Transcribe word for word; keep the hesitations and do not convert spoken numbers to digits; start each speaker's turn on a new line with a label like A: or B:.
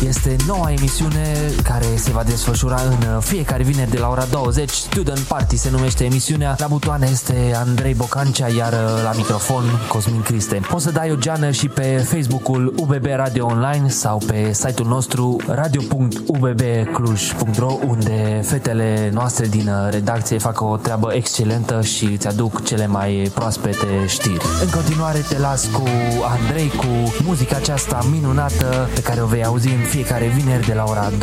A: Este noua emisiune care se va desfășura în fiecare vineri de la ora douăzeci. Student Party se numește emisiunea. La butoane este Andrei Bocancea, iar la microfon Cosmin Criste. Poți să dai o geană și pe Facebook-ul U B B Radio Online sau pe site-ul nostru radio punct u b b cluj punct r o, unde fetele noastre din redacție fac o treabă excelentă și îți aduc cele mai proaspete știri. În continuare te las cu Andrei, cu muzica aceasta minunată pe care o vei auzi în fiecare vineri de la ora